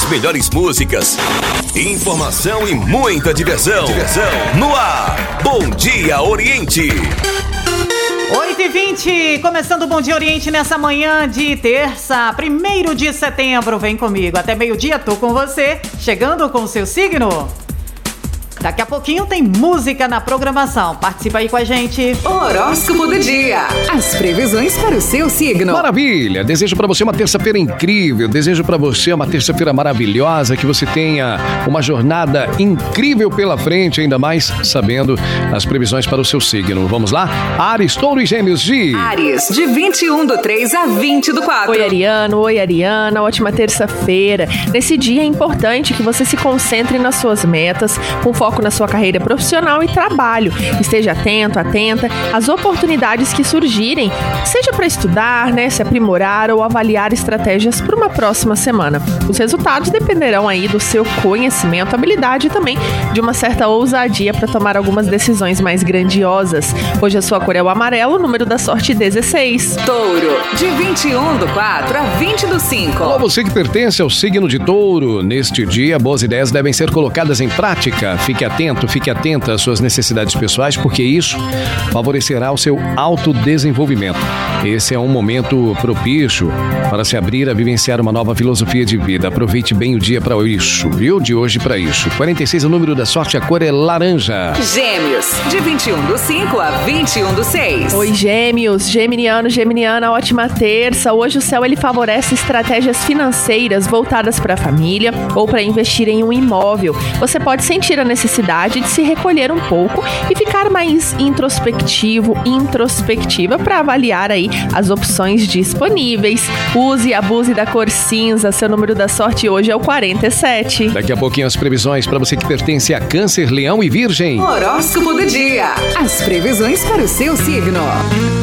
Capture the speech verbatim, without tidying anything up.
melhores músicas, informação e muita diversão. Diversão. No ar, Bom Dia Oriente. oito e vinte, começando o Bom Dia Oriente nessa manhã de terça, primeiro de setembro. Vem comigo, até meio-dia tô com você, chegando com o seu signo. Daqui a pouquinho tem música na programação. Participa aí com a gente. Horóscopo do dia. As previsões para o seu signo. Maravilha! Desejo para você uma terça-feira incrível. Desejo para você uma terça-feira maravilhosa. Que você tenha uma jornada incrível pela frente. Ainda mais sabendo as previsões para o seu signo. Vamos lá? Áries, Touro e Gêmeos de... Áries, de vinte e um do três a vinte do quatro. Oi, Ariano. Oi, Ariana. Ótima terça-feira. Nesse dia é importante que você se concentre nas suas metas, com foco na sua carreira profissional e trabalho. Esteja atento, atenta às oportunidades que surgirem, seja para estudar, né, se aprimorar ou avaliar estratégias para uma próxima semana. Os resultados dependerão aí do seu conhecimento, habilidade e também de uma certa ousadia para tomar algumas decisões mais grandiosas. Hoje a sua cor é o amarelo, o número da sorte dezesseis. Touro, de vinte e um do quatro a vinte do cinco. Olá, você que pertence ao signo de Touro. Neste dia, boas ideias devem ser colocadas em prática. Fique atento, fique atenta às suas necessidades pessoais, porque isso favorecerá o seu autodesenvolvimento. Esse é um momento propício para se abrir a vivenciar uma nova filosofia de vida. Aproveite bem o dia para isso, viu? De hoje para isso. quarenta e seis é o número da sorte, a cor é laranja. Gêmeos, de vinte e um do cinco a vinte e um do seis. Oi, Gêmeos, Geminiano, Geminiana, ótima terça. Hoje o céu ele favorece estratégias financeiras voltadas para a família ou para investir em um imóvel. Você pode sentir a necessidade de se recolher um pouco e ficar mais introspectivo, introspectiva para avaliar aí as opções disponíveis. Use e abuse da cor cinza. Seu número da sorte hoje é o quarenta e sete. Daqui a pouquinho as previsões para você que pertence a Câncer, Leão e Virgem. Horóscopo do dia. As previsões para o seu signo.